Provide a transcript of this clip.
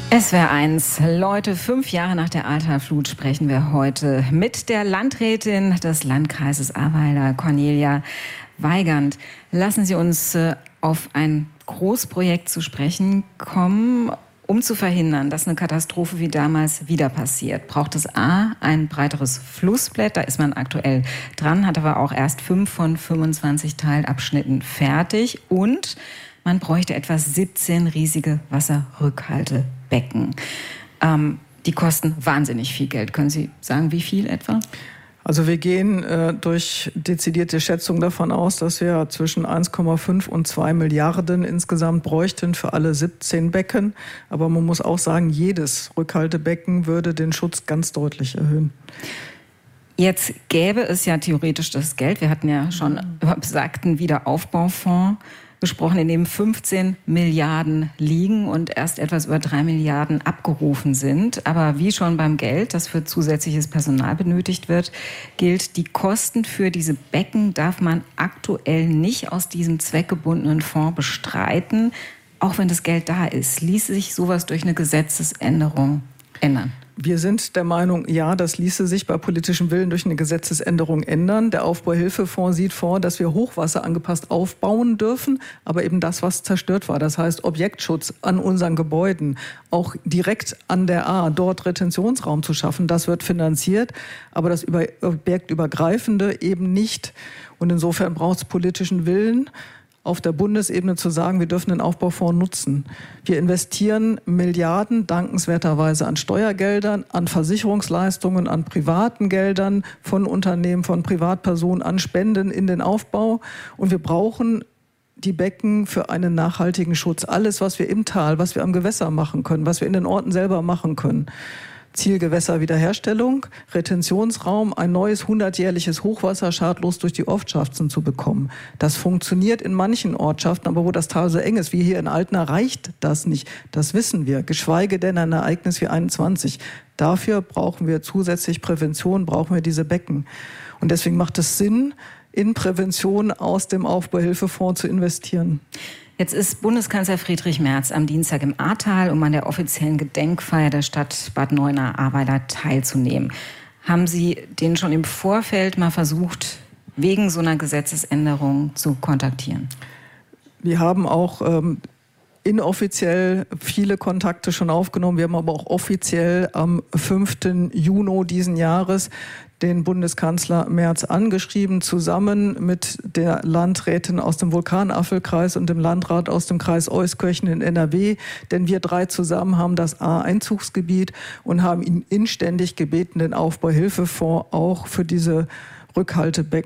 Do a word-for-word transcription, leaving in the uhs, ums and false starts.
S W R eins. Leute, fünf Jahre nach der Ahrtal-Flut sprechen wir heute mit der Landrätin des Landkreises Ahrweiler, Cornelia Weigand. Lassen Sie uns äh, auf ein Großprojekt zu sprechen kommen. Um zu verhindern, dass eine Katastrophe wie damals wieder passiert, braucht es A, ein breiteres Flussbett. Da ist man aktuell dran, hat aber auch erst fünf von fünfundzwanzig Teilabschnitten fertig. Und man bräuchte etwa siebzehn riesige Wasserrückhaltebecken. Ähm, die kosten wahnsinnig viel Geld. Können Sie sagen, wie viel etwa? Also wir gehen äh, durch dezidierte Schätzungen davon aus, dass wir zwischen eins Komma fünf und zwei Milliarden insgesamt bräuchten für alle siebzehn Becken. Aber man muss auch sagen, jedes Rückhaltebecken würde den Schutz ganz deutlich erhöhen. Jetzt gäbe es ja theoretisch das Geld. Wir hatten ja schon über besagten Wiederaufbaufonds gesprochen, in dem fünfzehn Milliarden liegen und erst etwas über drei Milliarden abgerufen sind. Aber wie schon beim Geld, das für zusätzliches Personal benötigt wird, gilt, die Kosten für diese Becken darf man aktuell nicht aus diesem zweckgebundenen Fonds bestreiten, auch wenn das Geld da ist. Ließe sich sowas durch eine Gesetzesänderung ändern? Wir sind der Meinung, ja, das ließe sich bei politischem Willen durch eine Gesetzesänderung ändern. Der Aufbauhilfefonds sieht vor, dass wir Hochwasser angepasst aufbauen dürfen, aber eben das, was zerstört war. Das heißt, Objektschutz an unseren Gebäuden, auch direkt an der Ahr, dort Retentionsraum zu schaffen, das wird finanziert, aber das über objektübergreifende eben nicht. Und insofern braucht es politischen Willen, auf der Bundesebene zu sagen, wir dürfen den Aufbaufonds nutzen. Wir investieren Milliarden dankenswerterweise an Steuergeldern, an Versicherungsleistungen, an privaten Geldern von Unternehmen, von Privatpersonen, an Spenden in den Aufbau. Und wir brauchen die Becken für einen nachhaltigen Schutz. Alles, was wir im Tal, was wir am Gewässer machen können, was wir in den Orten selber machen können. Zielgewässerwiederherstellung, Retentionsraum, ein neues hundertjährliches Hochwasser schadlos durch die Ortschaften zu bekommen. Das funktioniert in manchen Ortschaften, aber wo das Tal so eng ist wie hier in Altena, reicht das nicht. Das wissen wir, geschweige denn ein Ereignis wie einundzwanzig. Dafür brauchen wir zusätzlich Prävention, brauchen wir diese Becken. Und deswegen macht es Sinn, in Prävention aus dem Aufbauhilfefonds zu investieren. Jetzt ist Bundeskanzler Friedrich Merz am Dienstag im Ahrtal, um an der offiziellen Gedenkfeier der Stadt Bad Neuenahr-Ahrweiler teilzunehmen. Haben Sie den schon im Vorfeld mal versucht, wegen so einer Gesetzesänderung zu kontaktieren? Wir haben auch ähm, inoffiziell viele Kontakte schon aufgenommen. Wir haben aber auch offiziell am fünften Juni diesen Jahres den Bundeskanzler Merz angeschrieben, zusammen mit der Landrätin aus dem Vulkanapfelkreis und dem Landrat aus dem Kreis Euskirchen in N R W. Denn wir drei zusammen haben das Ahr-Einzugsgebiet und haben ihn inständig gebeten, den Aufbauhilfefonds auch für diese Rückhaltebecken